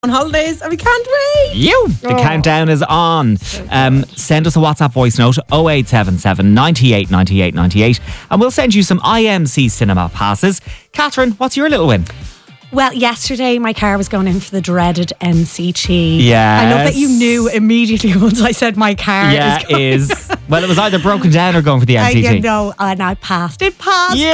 on holidays and we can't wait. The countdown is on. Send us a WhatsApp voice note 0877 98 98 98 and we'll send you some IMC cinema passes. Catherine, what's your little win? Well, yesterday my car was going in for the dreaded NCT. Yes. I know that you knew immediately once I said my car is. Well, it was either broken down or going for the NCT. You know, and I passed. It passed. Yay!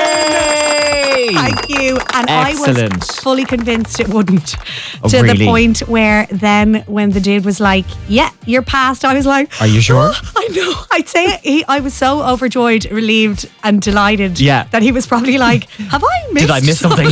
Brendan. Thank you. And Excellent. I was fully convinced it wouldn't. Oh, to really? the point where then when the dude was like, yeah, you're passed, I was like, are you sure? Oh, I know. I'd say it. I was so overjoyed, relieved and delighted that he was probably like, have I missed Did I miss something?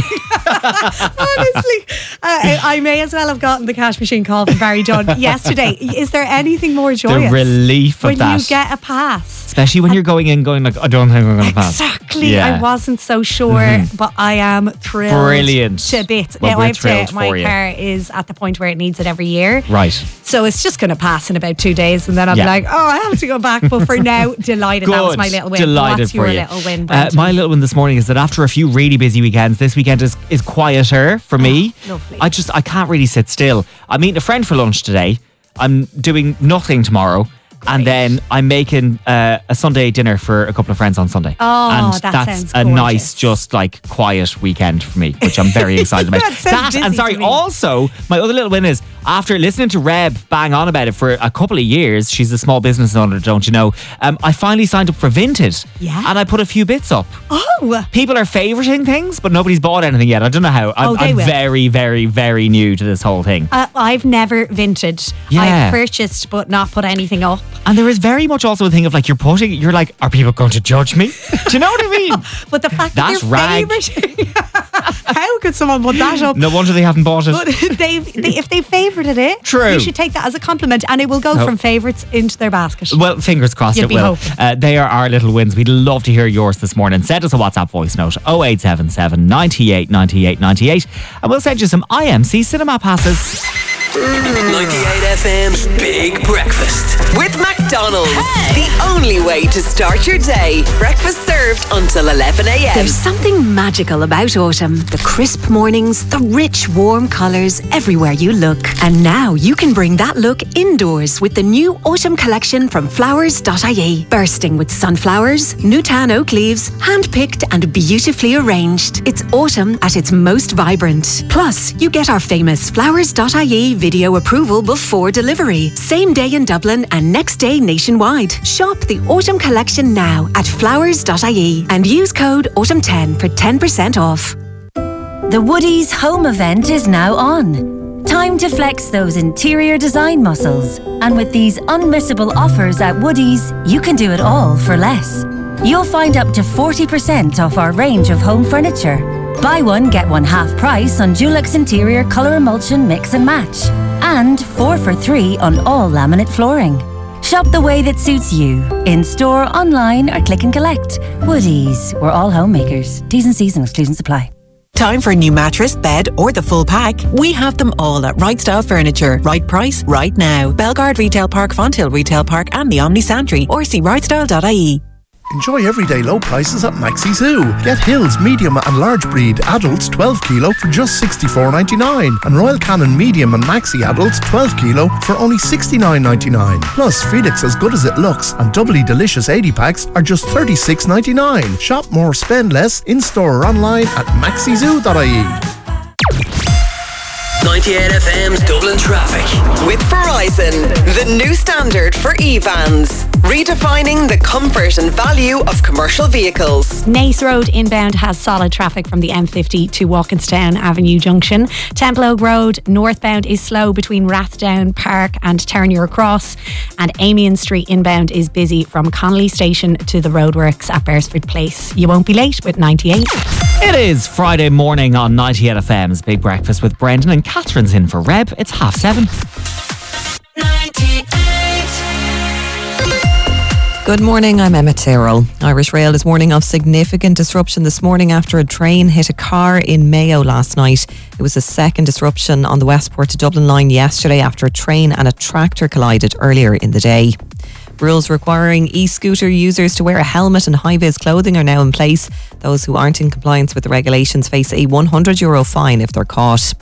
Honestly, I may as well have gotten the cash machine call from Barry Dunn yesterday. Is there anything more joyous? The relief of when that. you get a pass. Especially when you're going in going like, I don't think I'm going to pass. Exactly. I wasn't so sure, but I am thrilled. Brilliant. To bits. Well, now, we're I've thrilled to, my for you. car is at the point where it needs it every year. Right. So it's just going to pass in about 2 days and then I'll be like, oh, I have to go back. But for now, delighted. Good. That was my little win. Delighted What's for your you. little win, Brendan? My little win this morning is that after a few really busy weekends, this weekend is quieter for me. Lovely. I can't really sit still. I'm meeting a friend for lunch today. I'm doing nothing tomorrow. And then I'm making a Sunday dinner for a couple of friends on Sunday. Oh, and that that's sounds a gorgeous. nice, just like quiet weekend for me, which I'm very excited about. That sounds busy to me. Also, my other little win is after listening to Reb bang on about it for a couple of years, she's a small business owner, don't you know? I finally signed up for Vinted. Yeah. And I put a few bits up. Oh. People are favoriting things, but nobody's bought anything yet. I don't know how. I'm will. very, very, very new to this whole thing. I've never vinted. Yeah. I've purchased but not put anything up. And there is very much also a thing of like you're like, are people going to judge me? Do you know what I mean? But the fact That's that rag. they're favoriting, how could someone put that up? No wonder they haven't bought it. But if they favorited it, True. you should take that as a compliment and it will go from favourites into their basket. Well, fingers crossed You'd it be will. hoping. They are our little wins. We'd love to hear yours this morning. Send us a WhatsApp voice note 0877 98 98 98 and we'll send you some IMC cinema passes. 98 FM's Big Breakfast with McDonald's. The only way to start your day. Breakfast served until 11 a.m. There's something magical about autumn. The crisp mornings, the rich, warm colours everywhere you look. And now you can bring that look indoors with the new autumn collection from flowers.ie. Bursting with sunflowers, Newtown oak leaves, hand-picked and beautifully arranged. It's autumn at its most vibrant. Plus, you get our famous flowers.ie video approval before delivery. Same day in Dublin and next day nationwide. Shop the autumn collection now at flowers.ie and use code AUTUMN10 for 10% off. The Woodies home event is now on. Time to flex those interior design muscles. And with these unmissable offers at Woodies, you can do it all for less. You'll find up to 40% off our range of home furniture. Buy one, get one half price on Dulux Interior Colour Emulsion Mix and Match. And 4 for 3 on all laminate flooring. Shop the way that suits you. In store, online or click and collect. Woodies, we're all homemakers. T's and C's and exclusions apply. Time for a new mattress, bed or the full pack? We have them all at Right Style Furniture. Right price, right now. Belgard Retail Park, Fonthill Retail Park and the Omni Santry or see rightstyle.ie. Enjoy everyday low prices at Maxi Zoo. Get Hills medium and large breed adults 12 kilo for just $64.99 and Royal Canin medium and maxi adults 12 kilo for only $69.99. Plus Felix as good as it looks and doubly delicious 80 packs are just $36.99. Shop more, spend less in store or online at maxizoo.ie. 98 FM's Dublin Traffic with Verizon, the new standard for e-vans, redefining the comfort and value of commercial vehicles. Nace Road inbound has solid traffic from the M50 to Walkinstown Avenue Junction. Temple Oak Road northbound is slow between Rathdown Park and Terranure Cross, and Amiens Street inbound is busy from Connolly Station to the roadworks at Beresford Place. You won't be late with 98. It is Friday morning on 98 FM's Big Breakfast with Brendan and Catherine's in for Reb. It's 7:30. Good morning, I'm Emma Tyrrell. Irish Rail is warning of significant disruption this morning after a train hit a car in Mayo last night. It was the second disruption on the Westport to Dublin line yesterday after a train and a tractor collided earlier in the day. Rules requiring e-scooter users to wear a helmet and high-vis clothing are now in place. Those who aren't in compliance with the regulations face a €100 fine if they're caught.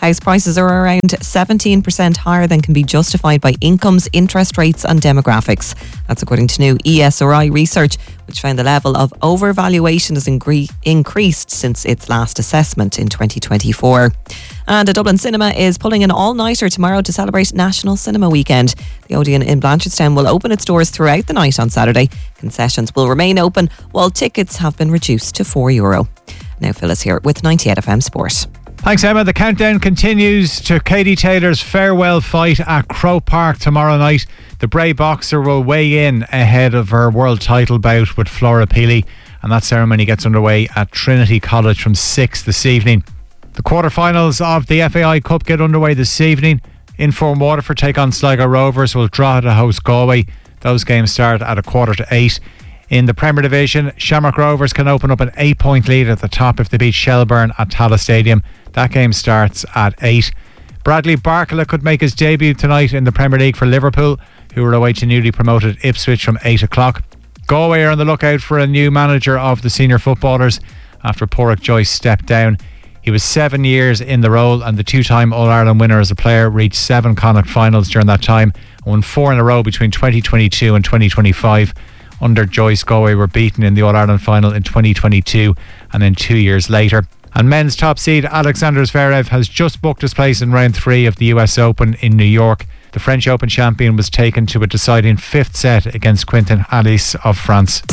House prices are around 17% higher than can be justified by incomes, interest rates and demographics. That's according to new ESRI research, which found the level of overvaluation has increased since its last assessment in 2024. And a Dublin cinema is pulling an all-nighter tomorrow to celebrate National Cinema Weekend. The Odeon in Blanchardstown will open its doors throughout the night on Saturday. Concessions will remain open while tickets have been reduced to €4. Now Phyllis here with 98 FM Sport. Thanks, Emma. The countdown continues to Katie Taylor's farewell fight at Croke Park tomorrow night. The Bray boxer will weigh in ahead of her world title bout with Flora Peely, and that ceremony gets underway at Trinity College from 6 this evening. The quarterfinals of the FAI Cup get underway this evening. Inform Waterford take on Sligo Rovers, will draw to host Galway. Those games start at 7:45. In the Premier Division, Shamrock Rovers can open up an 8-point lead at the top if they beat Shelbourne at Tallaght Stadium. That game starts at 8. Bradley Barkala could make his debut tonight in the Premier League for Liverpool, who are away to newly promoted Ipswich from 8 o'clock. Galway are on the lookout for a new manager of the senior footballers after Porrick Joyce stepped down. He was 7 years in the role, and the two-time All-Ireland winner as a player reached 7 Connacht finals during that time and won 4 in a row between 2022 and 2025. Under Joyce, Galway were beaten in the All-Ireland final in 2022 and then 2 years later. And men's top seed Alexander Zverev has just booked his place in round 3 of the US Open in New York. The French Open champion was taken to a deciding 5th set against Quentin Halys of France.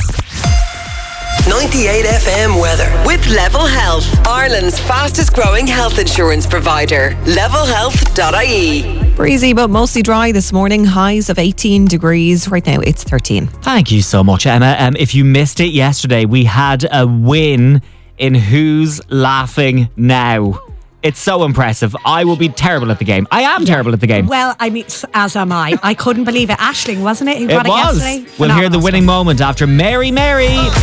98 FM weather with Level Health, Ireland's fastest growing health insurance provider. levelhealth.ie. Breezy but mostly dry this morning. Highs of 18 degrees. Right now it's 13. Thank you so much, Emma. If you missed it yesterday, we had a win in Who's Laughing Now. It's so impressive. I will be terrible at the game. I am terrible at the game. Well, I mean, as am I. I couldn't believe it. Aisling, wasn't it? Who It got was. it yesterday? We'll hear the winning moment after Mary Mary.